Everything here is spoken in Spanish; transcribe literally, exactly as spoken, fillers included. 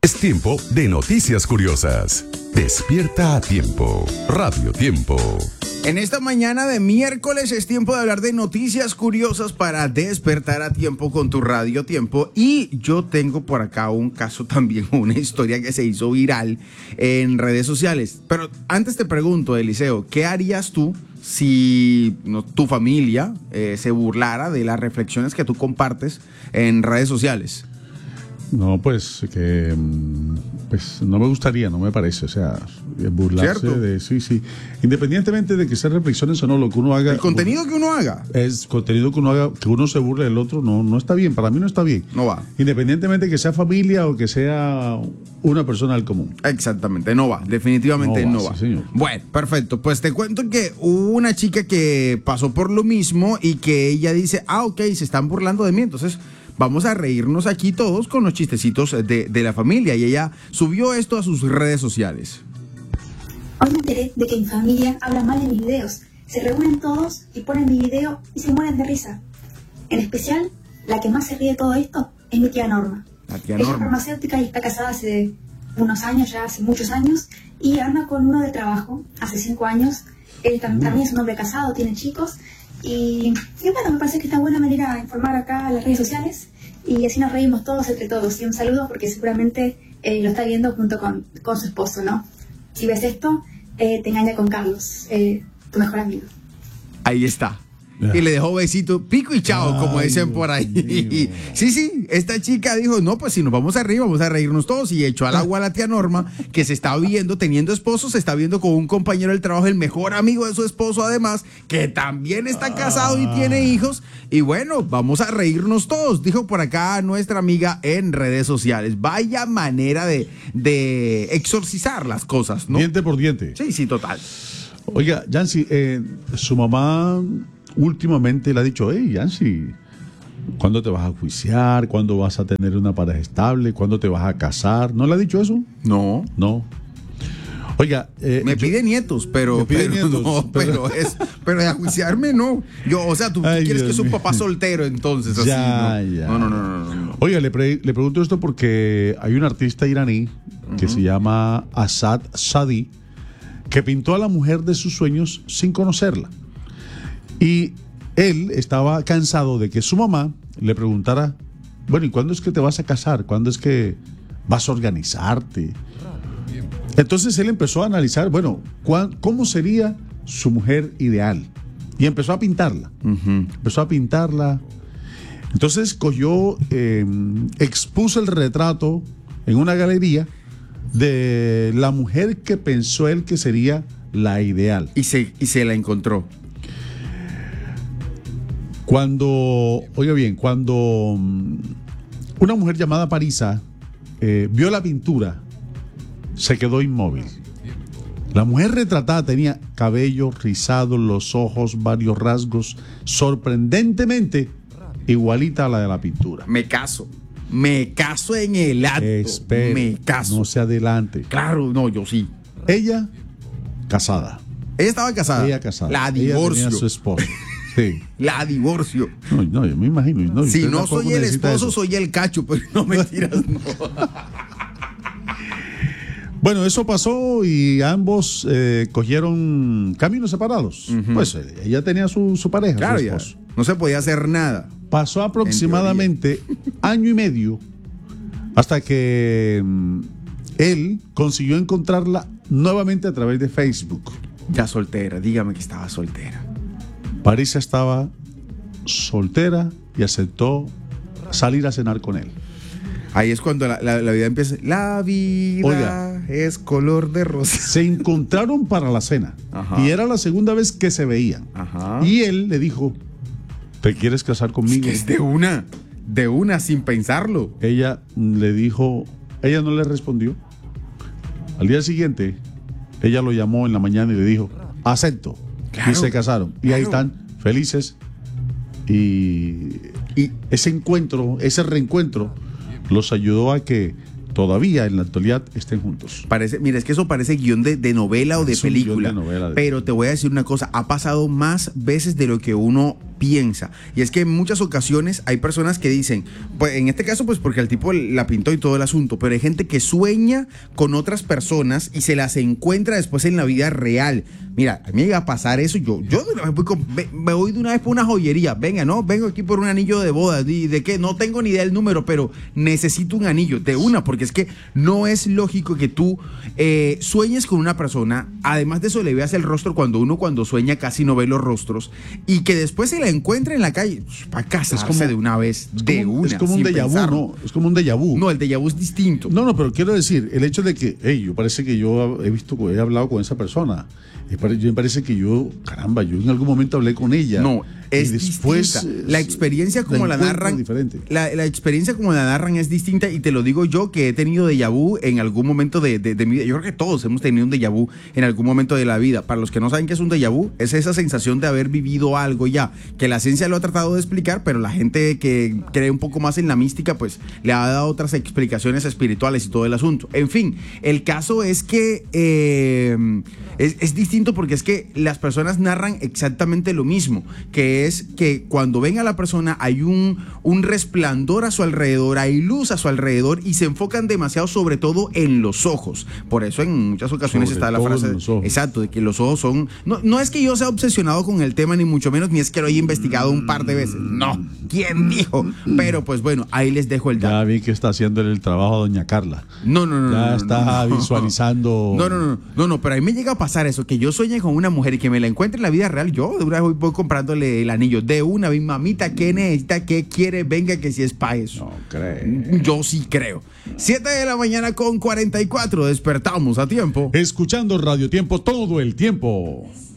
Es tiempo de noticias curiosas. Despierta a tiempo. Radio Tiempo. En esta mañana de miércoles es tiempo de hablar de noticias curiosas para despertar a tiempo con tu Radio Tiempo. Y yo tengo por acá un caso también, una historia que se hizo viral en redes sociales. Pero antes te pregunto, Eliseo, ¿qué harías tú si no, tu familia eh, se burlara de las reflexiones que tú compartes en redes sociales? No, pues que pues no me gustaría, no me parece, o sea, burlarse ¿Cierto? de sí, sí, independientemente de que sean reflexiones o no, lo que uno haga, El contenido que uno haga es contenido que uno haga, que uno se burle del otro, no, no está bien, para mí no está bien. no va. Independientemente de que sea familia o que sea una persona del común. Exactamente, no va, definitivamente no No va. va, sí, señor. Bueno, perfecto, pues te cuento que hubo una chica que pasó por lo mismo y que ella dice, ah, ok, se están burlando de mí, entonces vamos a reírnos aquí todos con los chistecitos de, de la familia. Y ella subió esto a sus redes sociales. Hoy me enteré de que mi familia habla mal de mis videos. Se reúnen todos y ponen mi video y se mueren de risa. En especial, la que más se ríe de todo esto es mi tía Norma. La tía Ella Norma. es farmacéutica y está casada hace unos años, ya hace muchos años, y anda con uno de trabajo, hace cinco años. Él tam- también es un hombre casado, tiene chicos. Y, y bueno, me parece que está buena manera de informar acá en las redes sociales y así nos reímos todos entre todos. Y un saludo porque seguramente eh, lo está viendo junto con, con su esposo, ¿no? Si ves esto, eh, te engaña con Carlos, eh, tu mejor amigo. Ahí está. Ya. Y le dejó besito, pico y chao, como Ay, dicen Dios por ahí. mío. Sí, sí, esta chica dijo, no, pues si nos vamos a reír, vamos a reírnos todos. Y echó al agua a la tía Norma, que se está viendo, teniendo esposo, se está viendo con un compañero del trabajo, el mejor amigo de su esposo además, que también está casado y tiene hijos. Y bueno, vamos a reírnos todos, dijo por acá nuestra amiga en redes sociales. Vaya manera de, de exorcizar las cosas, ¿no? Diente por diente. Sí, sí, total. Oiga, Yancy, eh, su mamá últimamente le ha dicho, hey, Yancy, ¿cuándo te vas a juiciar? ¿Cuándo vas a tener una pareja estable? ¿Cuándo te vas a casar? ¿No le ha dicho eso? No. No. Oiga, eh, Me yo- pide nietos, pero, Me pide pero nietos, no, pero- pero es, pero de ajuiciarme no. Yo, o sea, tú, tú Ay, quieres Dios que sea un mío. papá soltero, entonces así. Ya, ¿no? ya. No, no, no, no, no, no. Oiga, le, pre- le pregunto esto porque hay un artista iraní que se llama Asad Sadi que pintó a la mujer de sus sueños sin conocerla. Y él estaba cansado de que su mamá le preguntara, bueno, ¿y cuándo es que te vas a casar? ¿Cuándo es que vas a organizarte? Entonces él empezó a analizar, bueno, ¿cuán- ¿cómo sería su mujer ideal? Y empezó a pintarla. Ujú. Empezó a pintarla. Entonces cogió, eh, expuso el retrato en una galería de la mujer que pensó él que sería la ideal. Y se, y se la encontró. Cuando, oiga bien, cuando mm, una mujer llamada Parisa eh, vio la pintura, se quedó inmóvil. La mujer retratada tenía cabello rizado, los ojos, varios rasgos, sorprendentemente igualita a la de la pintura. Me caso. Me caso en el acto. Espere, Me caso. no se adelante. Claro, no, yo sí. Ella, casada. Ella estaba casada. Ella casada. La Ella divorcio. tenía a su esposo. Sí. La divorcio. No, no, yo me imagino. No, Si usted no tampoco soy el necesita esposo, eso. soy el cacho, pero no mentiras, no. Bueno, eso pasó y ambos eh, cogieron caminos separados. Pues eh, ella tenía su, su pareja, Claro, su ya. esposo. No se podía hacer nada. Pasó aproximadamente año y medio hasta que mm, él consiguió encontrarla nuevamente a través de Facebook. Ya soltera, dígame que estaba soltera. Parisa estaba soltera y aceptó salir a cenar con él. Ahí es cuando la, la- la vida empieza. La vida Oiga. es color de rosa. Se encontraron para la cena. Ajá. Y era la segunda vez que se veían. Ajá. Y él le dijo, ¿te quieres casar Es conmigo? que es de una, de una, sin pensarlo. Ella le dijo, ella no le respondió. Al día siguiente, ella lo llamó en la mañana y le dijo, acepto. Claro, y se casaron. Y ahí claro. están, felices. Y Y ese encuentro, ese reencuentro, los ayudó a que todavía en la actualidad estén juntos. parece, mira, es que eso parece guión de, de novela o de Es un guión película. de novela de- Pero te voy a decir una cosa, ha pasado más veces de lo que uno piensa. Y es que en muchas ocasiones hay personas que dicen, pues en este caso pues porque el tipo la pintó y todo el asunto, pero hay gente que sueña con otras personas y se las encuentra después en la vida real. Mira, a mí me llega a pasar eso, yo, yo de una vez voy con, me voy de una vez por una joyería, venga, no, vengo aquí por un anillo de boda, ¿y de qué? No tengo ni idea del número, pero necesito un anillo, de una, porque es que no es lógico que tú eh, sueñes con una persona, además de eso le veas el rostro, cuando uno cuando sueña casi no ve los rostros, y que después se la encuentre en la calle, para casarse como, de una vez, de como, una. Es como un déjà vu, ¿no? Es como un déjà vu. No, el déjà vu es distinto. No, no, pero quiero decir, el hecho de que, hey, yo parece que yo he visto, he hablado con esa persona, yo me parece que yo, caramba, yo en algún momento hablé con ella. No, es y después distinta. La experiencia como la narran, la, la experiencia como la narran es distinta, y te lo digo yo que he tenido déjà vu en algún momento de, de, de mi vida. Yo creo que todos hemos tenido un déjà vu en algún momento de la vida. Para los que no saben qué es un déjà vu, es esa sensación de haber vivido algo ya, que la ciencia lo ha tratado de explicar, pero la gente que cree un poco más en la mística, pues le ha dado otras explicaciones espirituales y todo el asunto. En fin, el caso es que eh, es, es distinto porque es que las personas narran exactamente lo mismo, que es que cuando ven a la persona hay un, un resplandor a su alrededor, hay luz a su alrededor y se enfocan demasiado sobre todo en los ojos. Por eso en muchas ocasiones sobre está la frase, exacto, de que los ojos son... No, no es que yo sea obsesionado con el tema ni mucho menos, ni es que lo haya investigado un par de veces, no, ¿quién dijo? Pero pues bueno, ahí les dejo el dato. Ya vi que está haciendo el trabajo a doña Carla. No, no, no. Ya no, está no, visualizando... No, no, no, no, no, pero a mí me llega a pasar eso, que yo sueñe con una mujer y que me la encuentre en la vida real, yo de una vez voy, voy comprándole el anillo, de una vez, mamita, ¿qué necesita? ¿Qué quiere? Venga, que si es pa' eso. No creo. Yo sí creo. siete de la mañana con cuarenta y cuatro, despertamos a tiempo. Escuchando Radio Tiempo todo el tiempo.